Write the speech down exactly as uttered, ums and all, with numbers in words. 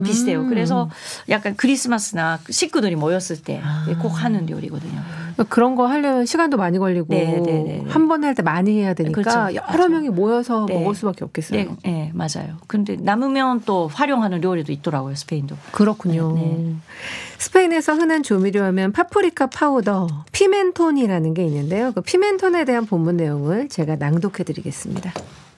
비슷해요. 음. 그래서 약간 크리스마스나 식구들이 모였을 때 꼭 아. 하는 요리거든요. 그런 거 하려면 시간도 많이 걸리고 네, 네, 네, 네. 한 번에 할 때 많이 해야 되니까 그렇죠. 여러 그렇죠. 명이 모여서 네. 먹을 수밖에 없겠어요. 네, 네, 맞아요. 근데 남으면 또 활용하는 요리도 있더라고요, 스페인도. 그렇군요. 네, 네. 스페인에서 흔한 조미료 하면 파프리카 파우더, 피멘톤이라는 게 있는데요. 그 피멘톤에 대한 본문 내용을 제가 낭독해 드리겠습니다.